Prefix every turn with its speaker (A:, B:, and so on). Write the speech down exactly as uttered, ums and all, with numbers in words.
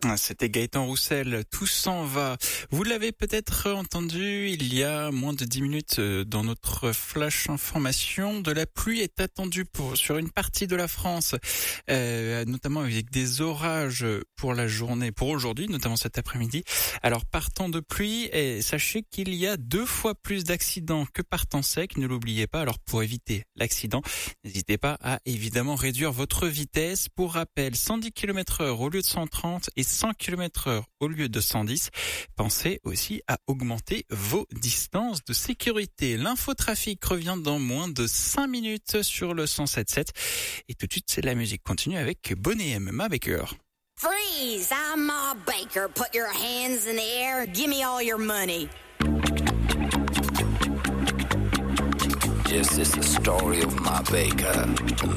A: C'était Gaëtan Roussel, tout s'en va. Vous l'avez peut-être entendu il y a moins de dix minutes dans notre flash information. De la pluie est attendue pour, sur une partie de la France, euh, notamment avec des orages pour la journée, pour aujourd'hui, notamment cet après-midi. Alors partant de pluie, et sachez qu'il y a deux fois plus d'accidents que par temps sec, ne l'oubliez pas. Alors pour éviter l'accident, n'hésitez pas à évidemment réduire votre vitesse. Pour rappel, cent dix kilomètres heure au lieu de cent trente et cent kilomètres heure au lieu de cent dix. Pensez aussi à augmenter vos distances de sécurité. L'infotrafic revient dans moins de cinq minutes sur le cent sept sept. Et tout de suite, c'est la musique continue avec Bonnet M, Ma Baker.
B: Freeze! I'm Ma Baker. Put your hands in the air. Give me all your money.
C: Yes, it's the story of Ma Baker, the